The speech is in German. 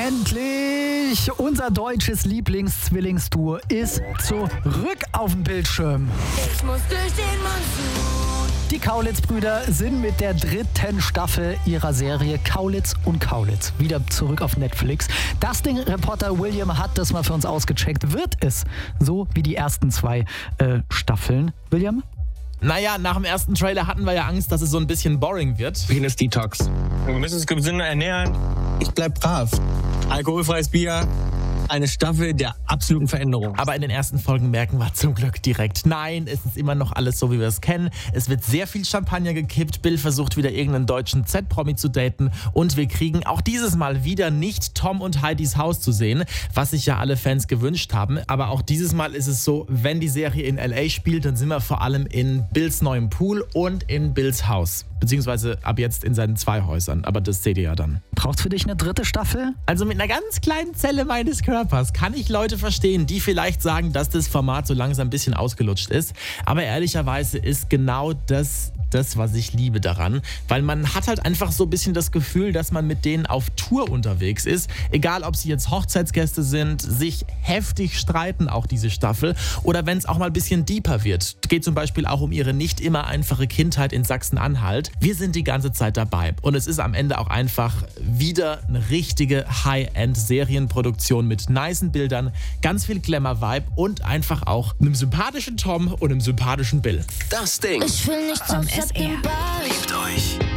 Endlich! Unser deutsches Lieblingszwillingsduo ist zurück auf dem Bildschirm. Ich muss durch den Monsun. Die Kaulitz-Brüder sind mit der 3. Staffel ihrer Serie Kaulitz und Kaulitz wieder zurück auf Netflix. Dustin-Reporter William hat das mal für uns ausgecheckt. Wird es so wie die ersten 2 Staffeln? William? Naja, nach dem ersten Trailer hatten wir ja Angst, dass es so ein bisschen boring wird. Penis Detox. Wir müssen uns gesünder ernähren. Ich bleib brav. Alkoholfreies Bier. Eine Staffel der absoluten Veränderung. Aber in den ersten Folgen merken wir zum Glück direkt, nein, es ist immer noch alles so, wie wir es kennen. Es wird sehr viel Champagner gekippt, Bill versucht wieder irgendeinen deutschen Z-Promi zu daten und wir kriegen auch dieses Mal wieder nicht Tom und Heidis Haus zu sehen, was sich ja alle Fans gewünscht haben. Aber auch dieses Mal ist es so, wenn die Serie in L.A. spielt, dann sind wir vor allem in Bills neuem Pool und in Bills Haus. Beziehungsweise ab jetzt in seinen 2 Häusern, aber das seht ihr ja dann. Braucht's für dich eine 3. Staffel? Also mit einer ganz kleinen Zelle meines Körpers kann ich Leute verstehen, die vielleicht sagen, dass das Format so langsam ein bisschen ausgelutscht ist. Aber ehrlicherweise ist genau das, was ich liebe daran. Weil man hat halt einfach so ein bisschen das Gefühl, dass man mit denen auf Tour unterwegs ist. Egal, ob sie jetzt Hochzeitsgäste sind, sich heftig streiten, auch diese Staffel. Oder wenn es auch mal ein bisschen deeper wird. Geht zum Beispiel auch um ihre nicht immer einfache Kindheit in Sachsen-Anhalt. Wir sind die ganze Zeit dabei. Und es ist am Ende auch einfach wieder eine richtige High-End-Serienproduktion mit nicen Bildern, ganz viel Glamour-Vibe und einfach auch einem sympathischen Tom und einem sympathischen Bill. Das Ding. Ich will nicht zum SR. September. Liebt euch.